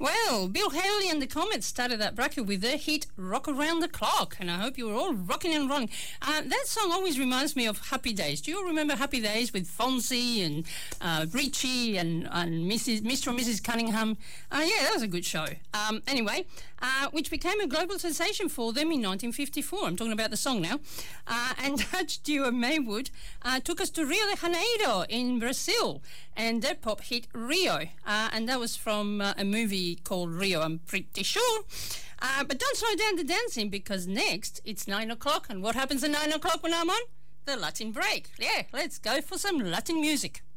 Well, Bill Haley and the Comets started that bracket with their hit Rock Around the Clock, and I hope you were all rocking and rolling. That song always reminds me of Happy Days. Do you all remember Happy Days with Fonzie and Richie and Mr. and Mrs. Cunningham? Yeah, that was a good show. Anyway, which became a global sensation for them in 1954. I'm talking about the song now. And Dutch duo Maywood took us to Rio de Janeiro in Brazil, and their pop hit Rio, and that was from a movie called Rio, I'm pretty sure. But don't slow down the dancing, because next it's 9 o'clock, and what happens at 9 o'clock when I'm on? The Latin break. Yeah, let's go for some Latin music.